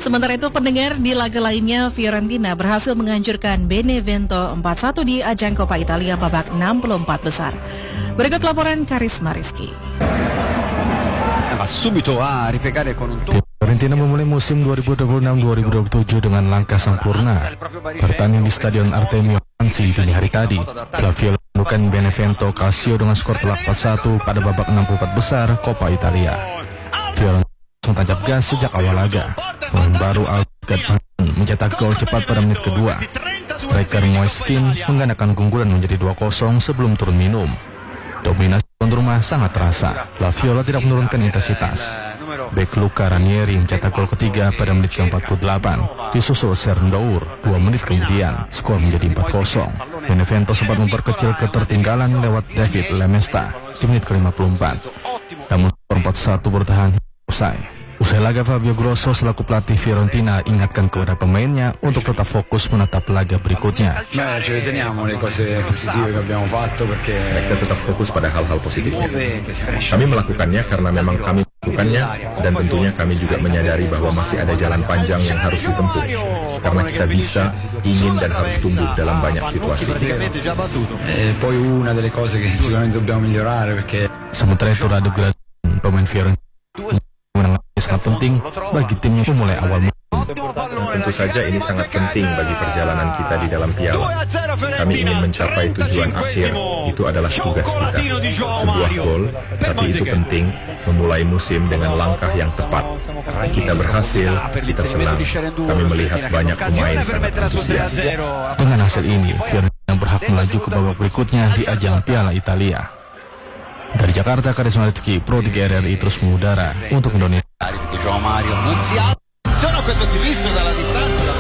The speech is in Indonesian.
Sementara itu pendengar, di laga lainnya Fiorentina berhasil menghancurkan Benevento 4-1 di ajang Coppa Italia babak 64 besar. Berikut laporan Karisma Rizky. Fiorentina memulai musim 2026-2027 dengan langkah sempurna. Bertanding di Stadion Artemio Fransi dini hari tadi, Flavio menundukkan Benevento Calcio dengan skor telak 4-1 pada babak 64 besar Coppa Italia. Fiorentina langsung tancap gas sejak awal laga. Pemain baru Al-Gadman mencetak gol cepat pada menit kedua. Striker Moiskin menggandakan keunggulan menjadi 2-0 sebelum turun minum. Dominasi tuan rumah sangat terasa. La Viola tidak menurunkan intensitas. Bek Luca Ranieri mencetak gol ketiga pada menit ke-48. Disusul Serndeur 2 menit kemudian, skor menjadi 4-0. Benevento sempat memperkecil ketertinggalan lewat David Lemesta di menit ke-54. Namun skor 4-1 bertahan usai. Usai laga, Fabio Grosso selaku pelatih Fiorentina ingatkan kepada pemainnya untuk tetap fokus menatap laga berikutnya. Kita tetap fokus pada hal-hal positifnya. Kami melakukannya karena memang kami melakukannya, dan tentunya kami juga menyadari bahwa masih ada jalan panjang yang harus ditempuh. Karena kita bisa, ingin, dan harus tumbuh dalam banyak situasi. Sementara itu, Radu Graziani, pemain Fiorentina, sangat penting bagi timnya memulai awal musim. Tentu saja ini sangat penting bagi perjalanan kita di dalam piala. Kami ingin mencapai tujuan akhir, itu adalah tugas kita. Sebuah gol, tapi itu penting, memulai musim dengan langkah yang tepat. Kita berhasil, kita senang. Kami melihat banyak pemain sangat antusias. Dengan hasil ini, Fiorentina berhak melaju ke babak berikutnya di ajang Piala Italia. Dari Jakarta, Karisma Rizky, Pro 3 RRI terus mengudara untuk Indonesia.